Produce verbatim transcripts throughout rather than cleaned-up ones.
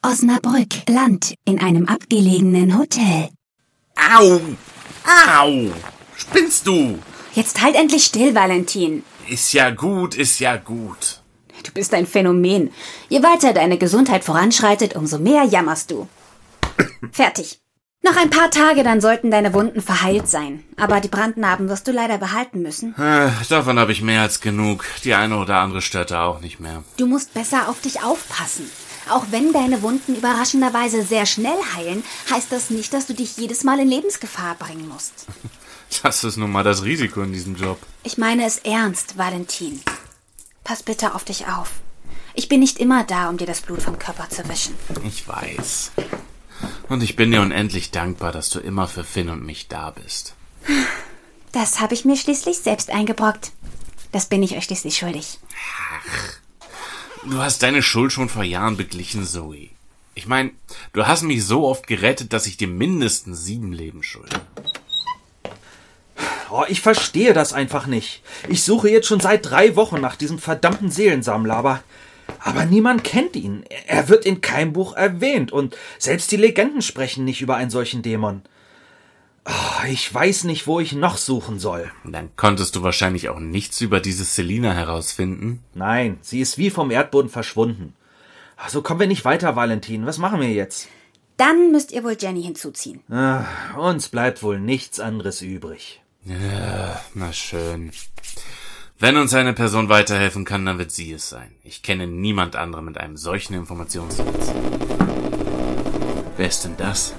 Osnabrück, Land, in einem abgelegenen Hotel. Au! Au! Spinnst du? Jetzt halt endlich still, Valentin. Ist ja gut, ist ja gut. Du bist ein Phänomen. Je weiter deine Gesundheit voranschreitet, umso mehr jammerst du. Fertig. Noch ein paar Tage, dann sollten deine Wunden verheilt sein. Aber die Brandnarben wirst du leider behalten müssen. Äh, davon habe ich mehr als genug. Die eine oder andere stört da auch nicht mehr. Du musst besser auf dich aufpassen. Auch wenn deine Wunden überraschenderweise sehr schnell heilen, heißt das nicht, dass du dich jedes Mal in Lebensgefahr bringen musst. Das ist nun mal das Risiko in diesem Job. Ich meine es ernst, Valentin. Pass bitte auf dich auf. Ich bin nicht immer da, um dir das Blut vom Körper zu wischen. Ich weiß. Und ich bin dir unendlich dankbar, dass du immer für Finn und mich da bist. Das habe ich mir schließlich selbst eingebrockt. Das bin ich euch schließlich schuldig. Ach, du hast deine Schuld schon vor Jahren beglichen, Zoe. Ich meine, du hast mich so oft gerettet, dass ich dir mindestens sieben Leben schulde. Oh, ich verstehe das einfach nicht. Ich suche jetzt schon seit drei Wochen nach diesem verdammten Seelensammler, aber, aber niemand kennt ihn. Er wird in keinem Buch erwähnt und selbst die Legenden sprechen nicht über einen solchen Dämon. Oh, ich weiß nicht, wo ich noch suchen soll. Dann konntest du wahrscheinlich auch nichts über diese Selina herausfinden? Nein, sie ist wie vom Erdboden verschwunden. Ach, so kommen wir nicht weiter, Valentin. Was machen wir jetzt? Dann müsst ihr wohl Jenny hinzuziehen. Ah, uns bleibt wohl nichts anderes übrig. Ja, na schön. Wenn uns eine Person weiterhelfen kann, dann wird sie es sein. Ich kenne niemand anderen mit einem solchen Informationsnetz. Wer ist denn das?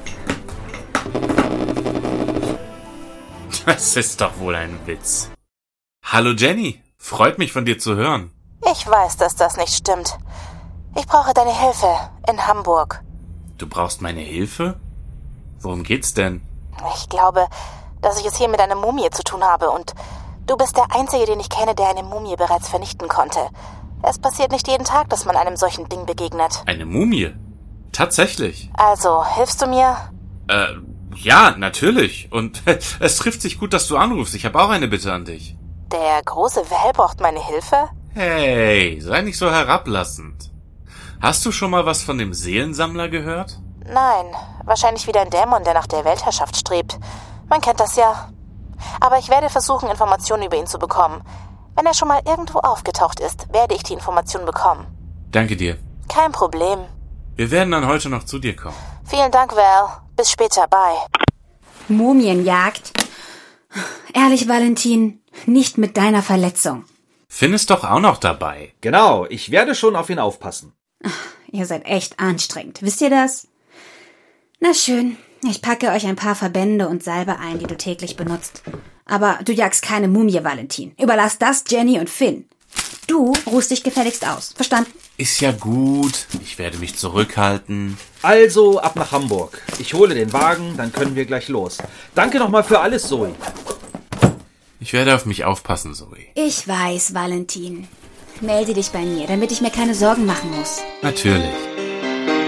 Das ist doch wohl ein Witz. Hallo Jenny, freut mich von dir zu hören. Ich weiß, dass das nicht stimmt. Ich brauche deine Hilfe in Hamburg. Du brauchst meine Hilfe? Worum geht's denn? Ich glaube, dass ich es hier mit einer Mumie zu tun habe und du bist der Einzige, den ich kenne, der eine Mumie bereits vernichten konnte. Es passiert nicht jeden Tag, dass man einem solchen Ding begegnet. Eine Mumie? Tatsächlich? Also, hilfst du mir? Äh, ja, natürlich. Und es trifft sich gut, dass du anrufst. Ich habe auch eine Bitte an dich. Der große Val braucht meine Hilfe? Hey, sei nicht so herablassend. Hast du schon mal was von dem Seelensammler gehört? Nein, wahrscheinlich wieder ein Dämon, der nach der Weltherrschaft strebt. Man kennt das ja. Aber ich werde versuchen, Informationen über ihn zu bekommen. Wenn er schon mal irgendwo aufgetaucht ist, werde ich die Informationen bekommen. Danke dir. Kein Problem. Wir werden dann heute noch zu dir kommen. Vielen Dank, Val. Bis später, bye. Mumienjagd? Ehrlich, Valentin, nicht mit deiner Verletzung. Finn ist doch auch noch dabei. Genau, ich werde schon auf ihn aufpassen. Ihr seid echt anstrengend, wisst ihr das? Na schön, ich packe euch ein paar Verbände und Salbe ein, die du täglich benutzt. Aber du jagst keine Mumie, Valentin. Überlass das Jenny und Finn. Du ruhst dich gefälligst aus. Verstanden? Ist ja gut. Ich werde mich zurückhalten. Also ab nach Hamburg. Ich hole den Wagen, dann können wir gleich los. Danke nochmal für alles, Zoe. Ich werde auf mich aufpassen, Zoe. Ich weiß, Valentin. Melde dich bei mir, damit ich mir keine Sorgen machen muss. Natürlich.